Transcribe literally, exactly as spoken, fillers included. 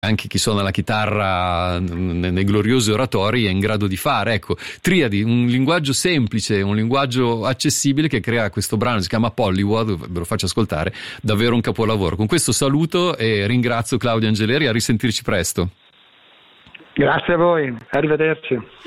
anche chi suona la chitarra nei gloriosi oratori è in grado di fare. Ecco, Triadi, un linguaggio semplice, un linguaggio accessibile che crea questo brano, si chiama Polliwood, ve lo faccio ascoltare, davvero un capolavoro. Con questo saluto e ringrazio Claudio Angeleri, a risentirci presto. Grazie a voi, arrivederci.